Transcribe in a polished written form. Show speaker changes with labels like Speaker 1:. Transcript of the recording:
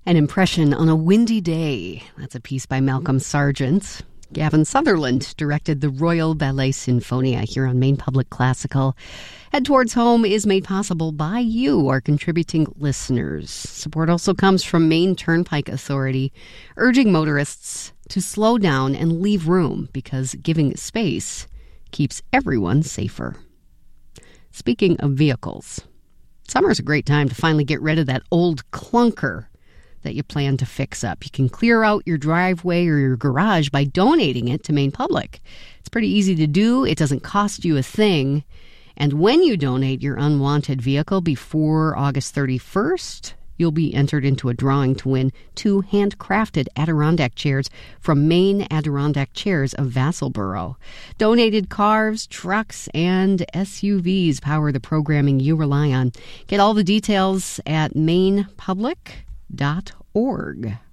Speaker 1: An Impression on a Windy Day. That's a piece by Malcolm Sargent. Gavin Sutherland directed the Royal Ballet Sinfonia here on Maine Public Classical. Head Towards Home is made possible by you, our contributing listeners. Support also comes from Maine Turnpike Authority, urging motorists to slow down and leave room because giving space keeps everyone safer. Speaking of vehicles, summer's a great time to finally get rid of that old clunker that you plan to fix up. You can clear out your driveway or your garage by donating it to Maine Public. It's pretty easy to do. It doesn't cost you a thing. And when you donate your unwanted vehicle before August 31st, you'll be entered into a drawing to win 2 handcrafted Adirondack chairs from Maine Adirondack Chairs of Vassalboro. Donated cars, trucks, and SUVs power the programming you rely on. Get all the details at mainepublic.org.